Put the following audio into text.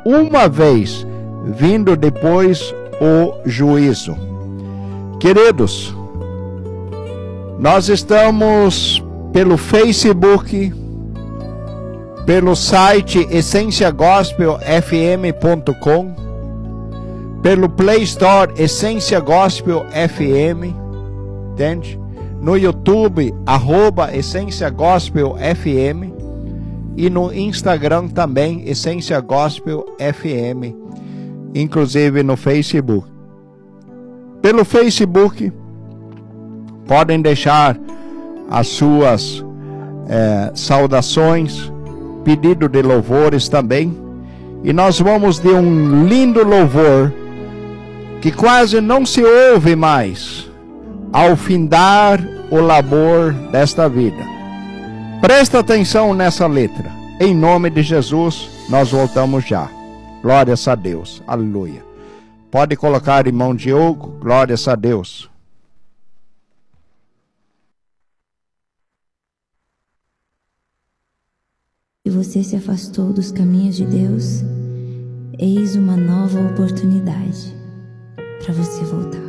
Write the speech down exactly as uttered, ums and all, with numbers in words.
uma vez, vindo depois o juízo. Queridos, nós estamos pelo Facebook, pelo site essência gospel f m ponto com, pelo Play Store Essência Gospel F M, entende? No YouTube, arroba Essência Gospel F M, e no Instagram também, Essência Gospel F M, inclusive no Facebook. Pelo Facebook, podem deixar as suas é, saudações, pedido de louvores também, e nós vamos de um lindo louvor que quase não se ouve mais, ao findar o labor desta vida. Presta atenção nessa letra. Em nome de Jesus, nós voltamos já. Glórias a Deus. Aleluia. Pode colocar, irmão Diogo. Glórias a Deus. Se você se afastou dos caminhos de Deus, eis uma nova oportunidade para você voltar.